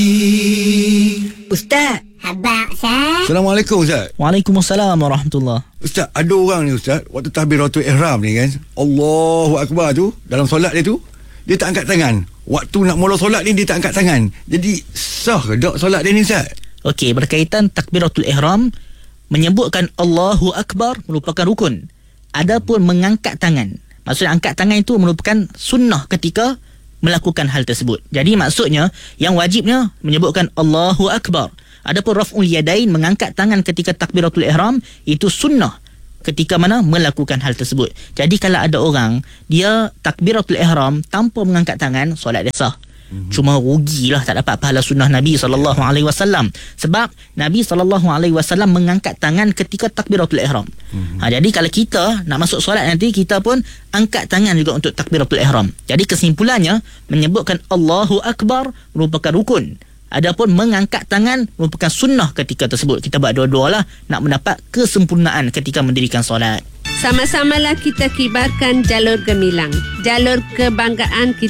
Ustaz. Abang Ustaz. Assalamualaikum Ustaz. Waalaikumsalam warahmatullahi. Ustaz, ada orang ni Ustaz, waktu takbiratul ihram ni kan, Allahu Akbar tu, dalam solat dia tu, dia tak angkat tangan. Waktu nak mula solat ni, dia tak angkat tangan. Jadi, sah ke tak solat dia ni Ustaz? Okey, berkaitan takbiratul ihram, menyebutkan Allahu Akbar merupakan rukun. Adapun mengangkat tangan, maksudnya angkat tangan itu merupakan sunnah ketika melakukan hal tersebut. Jadi maksudnya yang wajibnya menyebutkan Allahu Akbar. Adapun raf'ul yadain, mengangkat tangan ketika takbiratul ihram, itu sunnah ketika mana melakukan hal tersebut. Jadi kalau ada orang dia takbiratul ihram tanpa mengangkat tangan, solat dia sah. Cuma rugilah tak dapat pahala sunnah Nabi SAW. Sebab Nabi SAW mengangkat tangan ketika takbiratul ihram. Jadi kalau kita nak masuk solat nanti, kita pun angkat tangan juga untuk takbiratul ihram. Jadi kesimpulannya, menyebutkan Allahu Akbar merupakan rukun. Adapun mengangkat tangan merupakan sunnah ketika tersebut. Kita buat dua-dualah nak mendapat kesempurnaan ketika mendirikan solat. Sama-samalah kita kibarkan jalur gemilang, jalur kebanggaan kita.